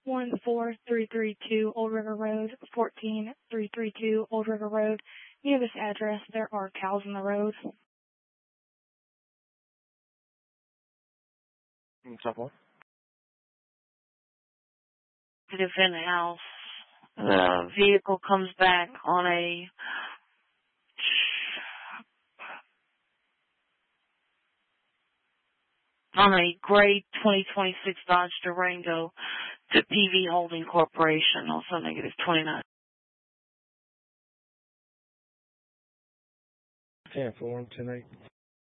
14332 Old River Road, 14332 Old River Road. Near this address, there are cows in the road. Someone? In the house, the vehicle comes back on a gray 2026 Dodge Durango to PV Holding Corporation, also negative 29. 10-4, 10-8.